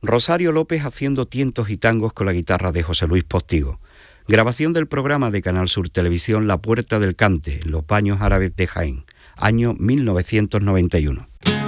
Rosario López haciendo tientos y tangos con la guitarra de José Luis Postigo. Grabación del programa de Canal Sur Televisión La Puerta del Cante, en los Baños Árabes de Jaén, año 1991.